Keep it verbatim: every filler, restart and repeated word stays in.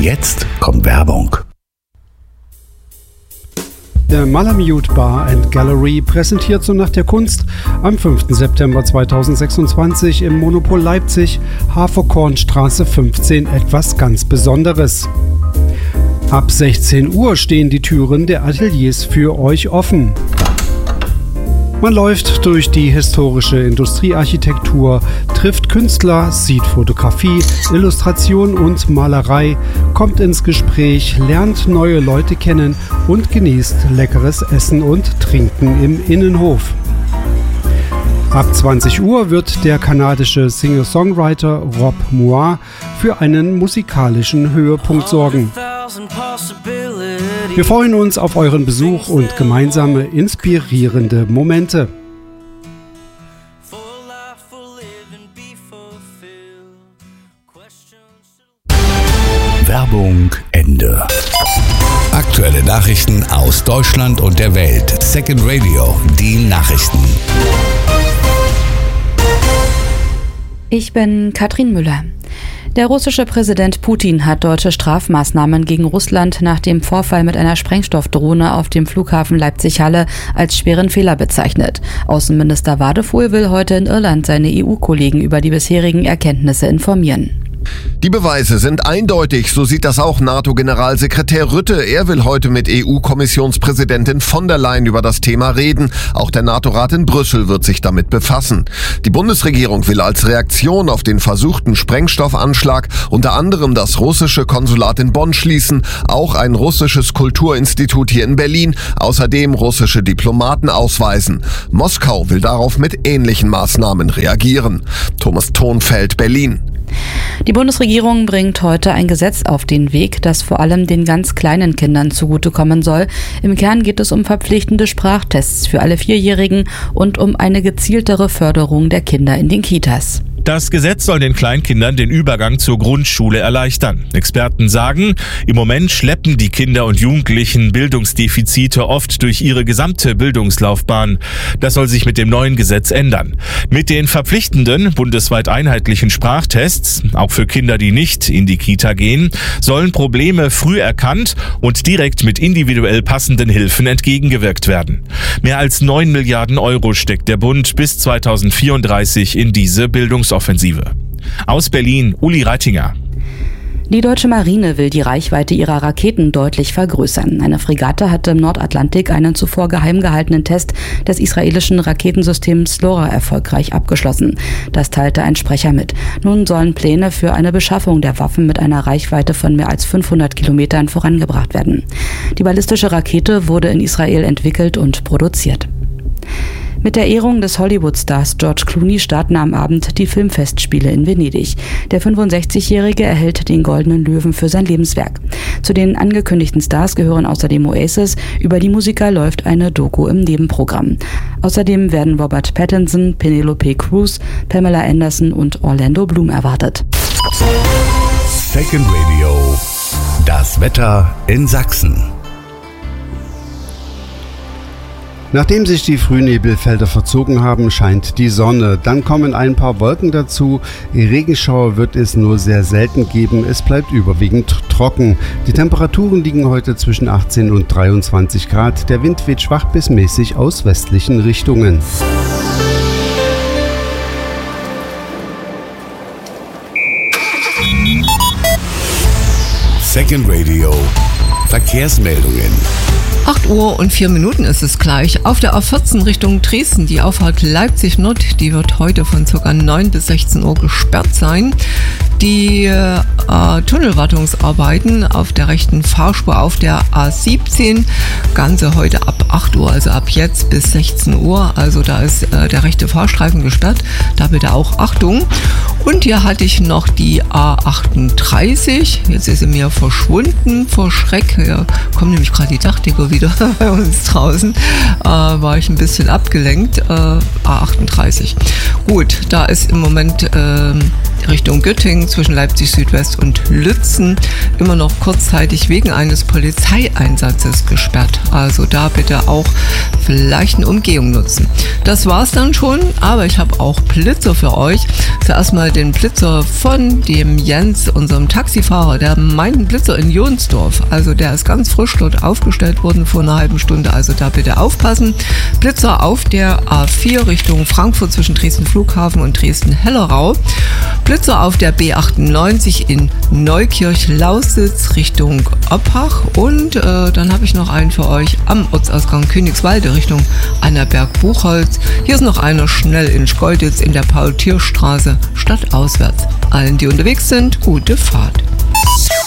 Jetzt kommt Werbung. Der Malamute Bar and Gallery präsentiert zur Nacht der Kunst am fünften September zweitausendsechsundzwanzig im Monopol Leipzig, Haferkornstraße fünfzehn, etwas ganz Besonderes. Ab sechzehn Uhr stehen die Türen der Ateliers für euch offen. Man läuft durch die historische Industriearchitektur, trifft Künstler, sieht Fotografie, Illustration und Malerei, kommt ins Gespräch, lernt neue Leute kennen und genießt leckeres Essen und Trinken im Innenhof. Ab zwanzig Uhr wird der kanadische Singer-Songwriter Rob Moir für einen musikalischen Höhepunkt sorgen. Wir freuen uns auf euren Besuch und gemeinsame inspirierende Momente. Werbung Ende. Aktuelle Nachrichten aus Deutschland und der Welt. Second Radio, die Nachrichten. Ich bin Katrin Müller. Der russische Präsident Putin hat deutsche Strafmaßnahmen gegen Russland nach dem Vorfall mit einer Sprengstoffdrohne auf dem Flughafen Leipzig-Halle als schweren Fehler bezeichnet. Außenminister Wadefuhl will heute in Irland seine E U-Kollegen über die bisherigen Erkenntnisse informieren. Die Beweise sind eindeutig, so sieht das auch NATO-Generalsekretär Rutte. Er will heute mit E U-Kommissionspräsidentin von der Leyen über das Thema reden. Auch der NATO-Rat in Brüssel wird sich damit befassen. Die Bundesregierung will als Reaktion auf den versuchten Sprengstoffanschlag unter anderem das russische Konsulat in Bonn schließen, auch ein russisches Kulturinstitut hier in Berlin, außerdem russische Diplomaten ausweisen. Moskau will darauf mit ähnlichen Maßnahmen reagieren. Thomas Thonfeld, Berlin. Die Bundesregierung bringt heute ein Gesetz auf den Weg, das vor allem den ganz kleinen Kindern zugutekommen soll. Im Kern geht es um verpflichtende Sprachtests für alle Vierjährigen und um eine gezieltere Förderung der Kinder in den Kitas. Das Gesetz soll den Kleinkindern den Übergang zur Grundschule erleichtern. Experten sagen, im Moment schleppen die Kinder und Jugendlichen Bildungsdefizite oft durch ihre gesamte Bildungslaufbahn. Das soll sich mit dem neuen Gesetz ändern. Mit den verpflichtenden, bundesweit einheitlichen Sprachtests, auch für Kinder, die nicht in die Kita gehen, sollen Probleme früh erkannt und direkt mit individuell passenden Hilfen entgegengewirkt werden. Mehr als neun Milliarden Euro steckt der Bund bis zweitausendvierunddreißig in diese Bildungsoffensive. Aus Berlin, Uli Reitinger. Die deutsche Marine will die Reichweite ihrer Raketen deutlich vergrößern. Eine Fregatte hatte im Nordatlantik einen zuvor geheim gehaltenen Test des israelischen Raketensystems LoRa erfolgreich abgeschlossen. Das teilte ein Sprecher mit. Nun sollen Pläne für eine Beschaffung der Waffen mit einer Reichweite von mehr als fünfhundert Kilometern vorangebracht werden. Die ballistische Rakete wurde in Israel entwickelt und produziert. Mit der Ehrung des Hollywood-Stars George Clooney starten am Abend die Filmfestspiele in Venedig. Der fünfundsechzigjährige erhält den Goldenen Löwen für sein Lebenswerk. Zu den angekündigten Stars gehören außerdem Oasis. Über die Musiker läuft eine Doku im Nebenprogramm. Außerdem werden Robert Pattinson, Penelope Cruz, Pamela Anderson und Orlando Bloom erwartet. Second Radio, das Wetter in Sachsen. Nachdem sich die Frühnebelfelder verzogen haben, scheint die Sonne. Dann kommen ein paar Wolken dazu. Regenschauer wird es nur sehr selten geben. Es bleibt überwiegend trocken. Die Temperaturen liegen heute zwischen achtzehn und dreiundzwanzig Grad. Der Wind weht schwach bis mäßig aus westlichen Richtungen. Second Radio, Verkehrsmeldungen. acht Uhr und vier Minuten ist es gleich. Auf der A vierzehn Richtung Dresden, die Auffahrt Leipzig-Nord, die wird heute von ca. neun bis sechzehn Uhr gesperrt sein. Die äh, Tunnelwartungsarbeiten auf der rechten Fahrspur auf der A siebzehn, Ganze heute ab acht Uhr, also ab jetzt bis sechzehn Uhr. Also da ist äh, der rechte Fahrstreifen gesperrt, da bitte auch Achtung. Und hier hatte ich noch die A achtunddreißig, jetzt ist sie mir verschwunden vor Schreck. Hier kommen nämlich gerade die Dachdecker wieder bei uns draußen. Äh, war ich ein bisschen abgelenkt. Äh, A achtunddreißig. Gut, da ist im Moment äh, Richtung Göttingen zwischen Leipzig Südwest und Lützen immer noch kurzzeitig wegen eines Polizeieinsatzes gesperrt. Also da bitte auch vielleicht eine Umgehung nutzen. Das war's dann schon, aber ich habe auch Blitzer für euch. Zuerst mal den Blitzer von dem Jens, unserem Taxifahrer. Der meint einen Blitzer in Jonsdorf. Also der ist ganz frisch dort aufgestellt worden vor einer halben Stunde. Also da bitte aufpassen. Blitzer auf der A vier Richtung Frankfurt zwischen Dresden Flughafen und Dresden Hellerau. Blitzer auf der B achtundneunzig in Neukirch-Lausitz Richtung Oppach. Und äh, dann habe ich noch einen für euch am Ortsausgang Königswalde Richtung Annaberg-Buchholz. Hier ist noch einer schnell in Schkeuditz in der Paul-Thier-Straße stadtauswärts. Allen, die unterwegs sind, gute Fahrt.